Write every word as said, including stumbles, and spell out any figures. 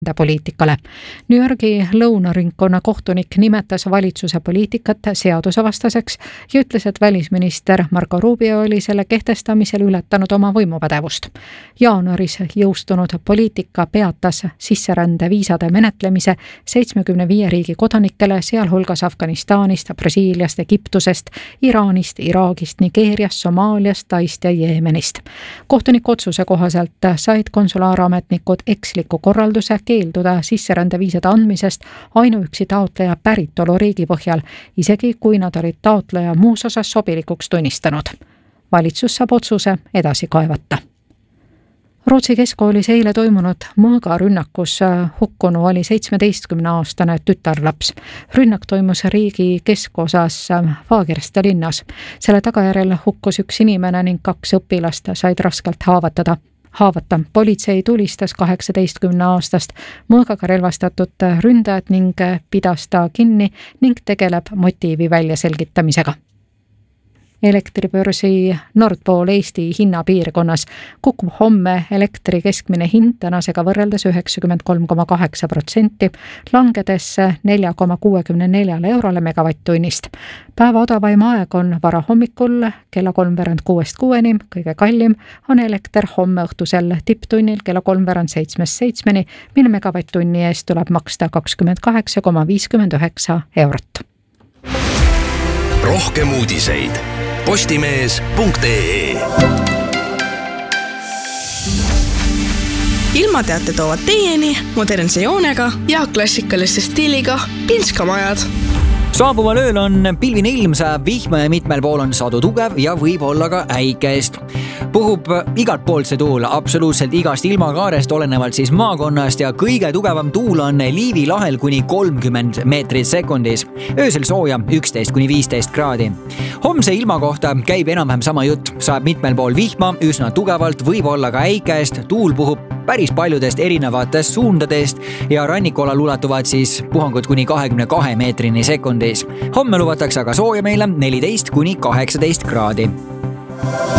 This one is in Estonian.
poliitikale. New Yorgi lõunaringkonna kohtunik nimetas valitsuse poliitikat seadusevastaseks ja ütles, et välisminister Marco Rubio oli selle kehtestamisel ületanud oma võimupädevust. Jaanuaris jõustunud poliitika peatas sisserände viisade menetlemise seitsmekümne viie riigi kodanikele, sealhulgas Afganistanist, Brasiiliast, Egiptusest, Iraanist, Iraagist, Nigeeriast, Somaaliast, Taist ja Jeemenist. Kohtuniku otsuse kohaselt said konsulaarametnikud eksliku korralduse keelduda sisserändeviisade andmisest ainuüksi taotleja päritoluriigi põhjal, isegi kui nad olid taotleja muus osas sobilikuks tunnistanud. Valitsus saab otsuse edasi kaevata. Rootsi keskkoolis eile toimunud mõõgarünnakus hukkunu oli seitsmeteistkümneaastane tütarlaps. Rünnak toimus riigi keskosas Fagersta linnas. Selle tagajärjel hukkus üks inimene ning kaks õpilast said raskelt haavatada. Haavata. Politsei tulistas kaheksateistkümne aastast mõõgaga relvastatud ründajat ning pidas ta kinni ning tegeleb motiivi väljaselgitamisega. Elektribörsi Nordpool Eesti hinnapiirkonnas kukub homme elektri keskmine hind tänasega võrreldes üheksakümmend kolm koma kaheksa protsenti, langedes neli koma kuuskümmend neli eurole megavatt-tunnist. Päeva odavaim aeg on vara hommikul kella kolmveerand kuuest kuueni, kõige kallim on elekter homme õhtusel tipptunnil kella kolmveerand seitsmest seitsmeni, mil megavatt-tunni eest tuleb maksta kakskümmend kaheksa koma viiskümmend üheksa eurot. Rohkem uudiseid postimees punkt ee. Ilmateate toovad teieni modernse joonega ja klassikaliste stiiliga Pinskamajad. Saabuval ööl on pilvine ilm, sajab vihma ja mitmel pool on sadu tugev ja võib olla ka äikest. Puhub igalt poolt see tuul, absoluutselt igast ilmakaarest, olenevalt siis maakonnast ja kõige tugevam tuul on Liivi lahel kuni kolmkümmend meetrit sekundis. Öösel sooja üksteist kuni viisteist kraadi. Homse ilma kohta käib enam-vähem sama jutt, sajab mitmel pool vihma, üsna tugevalt, võib olla ka äikest, tuul puhub päris paljudest erinevatest suundadest ja rannikualal ulatuvad siis puhangud kuni kahekümne kahe meetrini sekundis. Homme lubatakse aga sooja meile neliteist kuni kaheksateist kraadi.